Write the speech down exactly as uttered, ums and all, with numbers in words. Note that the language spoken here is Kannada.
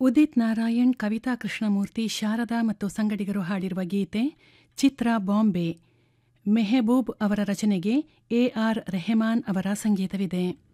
ಉದಿತ್ ನಾರಾಯಣ್, ಕವಿತಾ ಕೃಷ್ಣಮೂರ್ತಿ, ಶಾರದಾ ಮತ್ತು ಸಂಗಡಿಗರು ಹಾಡಿರುವ ಗೀತೆ ಚಿತ್ರ ಬಾಂಬೆ. ಮೆಹಬೂಬ್ ಅವರ ರಚನೆಗೆ ಎ ಆರ್ ರೆಹಮಾನ್ ಅವರ ಸಂಗೀತವಿದೆ.